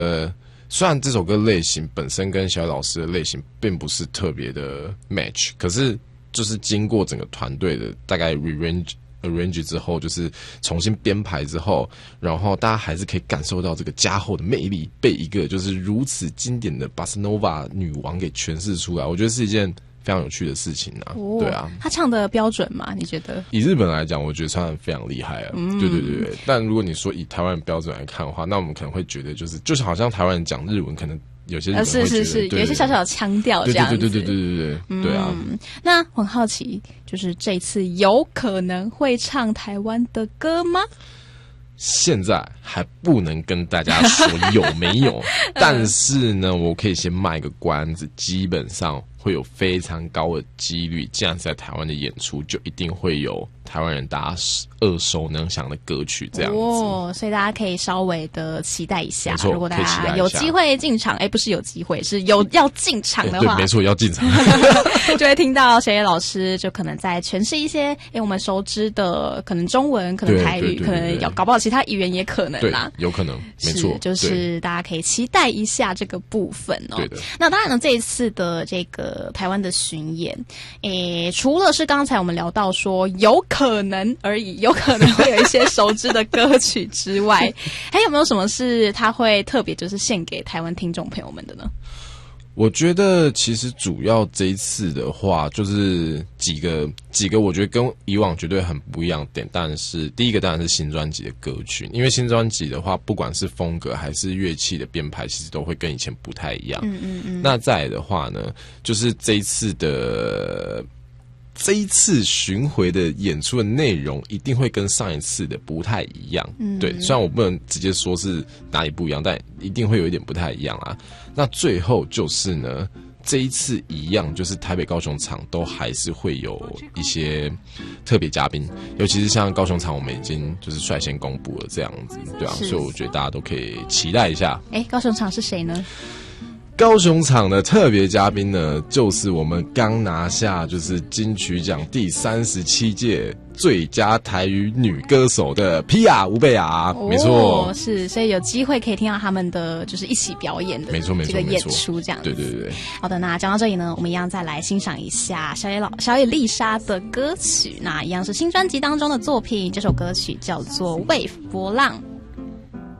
虽然这首歌类型本身跟小野老师的类型并不是特别的 match， 可是就是经过整个团队的大概 arrange 之后，就是重新编排之后，然后大家还是可以感受到这个加厚的魅力被一个就是如此经典的巴斯诺瓦女王给诠释出来，我觉得是一件非常有趣的事情啊。对啊， 他唱的标准吗？你觉得？以日本来讲，我觉得唱得非常厉害啊。对对对对。但如果你说以台湾标准来看的话，那我们可能会觉得就是好像台湾人讲日文，可能有些人会觉得是，有些小小的腔调这样子。 对啊。 那很好奇，就是这次有可能会唱台湾的歌吗？ 现在还不能跟大家说有没有，但是呢，我可以先卖个关子，基本上会有非常高的几率，既然是在台湾的演出，就一定会有台湾人大家耳熟能详的歌曲这样子。 所以大家可以稍微的期待一下。 如果大家有机会进场，不是有机会，是要进场的话， 对，没错，要进场， 就会听到小野老师就可能在诠释一些我们熟知的，可能中文，可能台语，可能搞不好其他语言也可能啦， 有可能，没错， 就是大家可以期待一下这个部分哦。 对的。 那当然呢，这一次的这个台湾的巡演，除了是刚才我们聊到说有可能而已，有可能会有一些熟知的歌曲之外，还有没有什么是他会特别就是献给台湾听众朋友们的呢？ 我觉得其实主要这一次的话，就是几个我觉得跟以往绝对很不一样的点，但是第一个当然是新专辑的歌曲，因为新专辑的话，不管是风格还是乐器的编排，其实都会跟以前不太一样。那再来的话呢，就是这一次巡回的演出的内容一定会跟上一次的不太一样。对，虽然我不能直接说是哪里不一样，但一定会有一点不太一样啊。那最后就是呢，这一次一样，就是台北、高雄场都还是会有一些特别嘉宾，尤其是像高雄场，我们已经就是率先公布了这样子，对啊，所以我觉得大家都可以期待一下。 高雄场是谁呢？ 高雄场的特别嘉宾呢，就是我们刚拿下就是金曲奖第37届最佳台语女歌手的 Pia 吴贝雅，没错， 是，所以有机会可以听到他们的就是一起表演的这个演出这样子。 对。 好的，那讲到这里呢，我们一样再来欣赏一下小野丽莎的歌曲，那一样是新专辑当中的作品，这首歌曲叫做《Wave 波浪》。